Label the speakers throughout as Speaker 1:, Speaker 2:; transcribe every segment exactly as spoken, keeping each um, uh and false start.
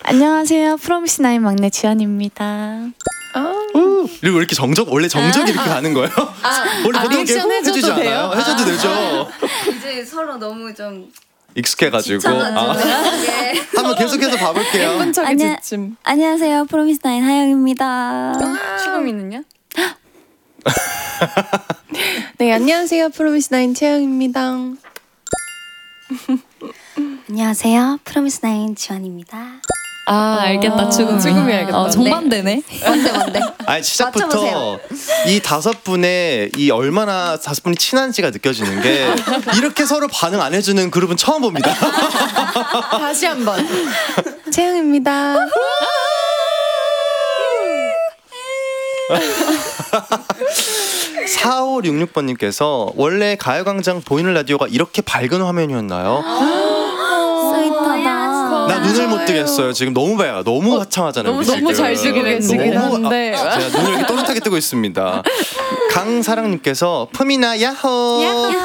Speaker 1: 안녕하세요. 프로미스나인 막내 지연입니다.
Speaker 2: 아.
Speaker 3: 그리고 이렇게 정적 원래 정적이 아. 이렇게 가는 거예요?
Speaker 2: 아.
Speaker 3: 원래
Speaker 2: 아,
Speaker 3: 보통 이렇게 해주지 않아요?
Speaker 2: 돼요?
Speaker 3: 해줘도
Speaker 2: 아.
Speaker 3: 되죠.
Speaker 4: 이제 서로 너무 좀
Speaker 3: 익숙해가지고 아. 한번 계속해서 봐볼게요.
Speaker 2: 예쁜 척이
Speaker 1: 안녕,
Speaker 2: 지침.
Speaker 1: 안녕하세요. 프로미스나인 하영입니다.
Speaker 4: 추구미는요?
Speaker 2: 네, 안녕하세요. 프로미스나인 채영입니다.
Speaker 1: 안녕하세요. 프로미스나인 지원입니다.
Speaker 5: 아, 알겠다. 추구미.
Speaker 2: 추구미 알겠다.
Speaker 5: 어, 정반대네.
Speaker 4: 뭔데 뭔데?
Speaker 3: 아니 시작부터 이 다섯 분의 이 얼마나 다섯 분이 친한지가 느껴지는 게 이렇게 서로 반응 안 해주는 그룹은 처음 봅니다.
Speaker 2: 다시 한번. 채영입니다.
Speaker 3: 사오육육 번님께서 원래 가요광장 보이는 라디오가 이렇게 밝은 화면이었나요?
Speaker 1: 스윗하다.
Speaker 3: 나 눈을 못 뜨겠어요. 지금 너무 밝아. 너무
Speaker 2: 어,
Speaker 3: 화창하잖아요.
Speaker 2: 너무,
Speaker 3: 우리
Speaker 2: 너무 잘
Speaker 3: 지금.
Speaker 2: 쓰고 계시긴
Speaker 3: 너무-
Speaker 2: 한데.
Speaker 3: 아, 제가 눈을 이렇게 또렷하게 뜨고 있습니다. 강사랑님께서 푸미나 야호.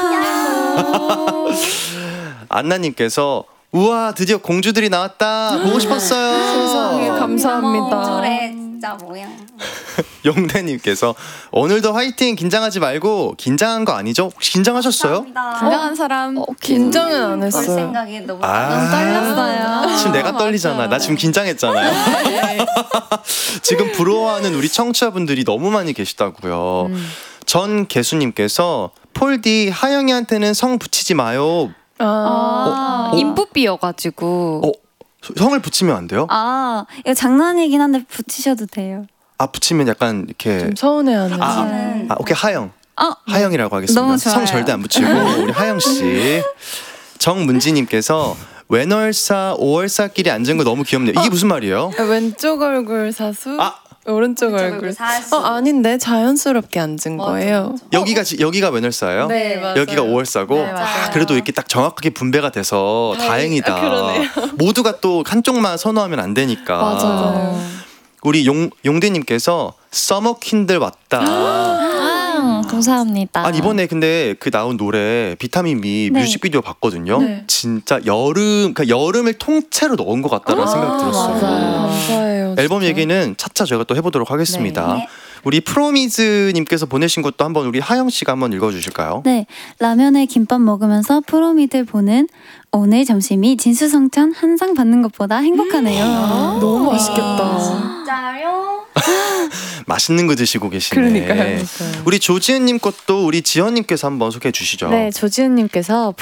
Speaker 3: 안나님께서 우와 드디어 공주들이 나왔다. 보고 싶었어요.
Speaker 2: 세상에 감사합니다.
Speaker 4: 그래 진짜 뭐야.
Speaker 3: 용대님께서 오늘도 화이팅. 긴장하지 말고. 긴장한 거 아니죠? 혹시 긴장하셨어요?
Speaker 1: 긴장한 사람.
Speaker 2: 어, 긴장은 안
Speaker 4: 볼
Speaker 2: 했어요.
Speaker 4: 생각이 너무
Speaker 3: 아.
Speaker 1: 떨렸어요.
Speaker 3: 지금 내가 떨리잖아. 나 지금 긴장했잖아요. 지금 부러워하는 우리 청취자분들이 너무 많이 계시다고요.
Speaker 2: 음.
Speaker 3: 전 개수님께서 폴디 하영이한테는 성 붙이지 마요.
Speaker 2: 아,
Speaker 3: 어?
Speaker 5: 인풋비여가지고.
Speaker 3: 어, 성을 붙이면 안 돼요?
Speaker 1: 아, 이거 장난이긴 한데 붙이셔도 돼요.
Speaker 3: 아 붙이면 약간 이렇게
Speaker 2: 좀 서운해하는.
Speaker 3: 아,
Speaker 4: 음.
Speaker 3: 아 오케이 하영.
Speaker 1: 어,
Speaker 3: 하영이라고 하겠습니다.
Speaker 1: 너무 좋아요.
Speaker 3: 성 절대 안 붙이고 우리 하영 씨. 정문지님께서 왼월사 오월사끼리 앉은 거 너무 귀엽네요. 이게 무슨 말이에요?
Speaker 2: 왼쪽 얼굴 사수,
Speaker 3: 아
Speaker 2: 오른쪽
Speaker 4: 왼쪽
Speaker 2: 얼굴
Speaker 4: 얼굴 사수.
Speaker 2: 어 아닌데 자연스럽게 앉은 거예요.
Speaker 3: 여기가 지- 여기가 왼월사예요?
Speaker 2: 네, 맞아요.
Speaker 3: 여기가 오월사고
Speaker 2: 네, 맞아요.
Speaker 3: 아, 그래도 이렇게 딱 정확하게 분배가 돼서 다행이다.
Speaker 2: 아, 그러네요.
Speaker 3: 모두가 또 한쪽만 선호하면 안 되니까.
Speaker 2: 맞아요.
Speaker 3: 우리 용 용대님께서 서머퀸들 왔다.
Speaker 5: 아, 감사합니다.
Speaker 3: 아니 이번에 근데 그 나온 노래 비타민 미
Speaker 1: 네.
Speaker 3: 뮤직비디오 봤거든요.
Speaker 2: 네.
Speaker 3: 진짜 여름 그러니까 여름을 통째로 넣은 것 같다는 생각이 들었어요.
Speaker 2: 맞아요. 감사해요.
Speaker 3: 앨범
Speaker 2: 진짜.
Speaker 3: 얘기는 차차 저희가 또 해보도록 하겠습니다.
Speaker 4: 네.
Speaker 3: 우리 프로미즈님께서 보내신 것도 한번 우리 하영 씨가 한번 읽어주실까요?
Speaker 1: 네, 라면에 김밥 먹으면서 프로미들 보는 오늘 점심이 진수성찬 한 상 받는 것보다 행복하네요.
Speaker 2: 너무 맛있겠다.
Speaker 4: 진짜요?
Speaker 3: 맛있는 거 드시고 계시네.
Speaker 2: 그러니까요. 그러니까요.
Speaker 3: 우리 조지은님 것도 우리 지연님께서 한번 소개해 주시죠.
Speaker 1: 네, 조지은님께서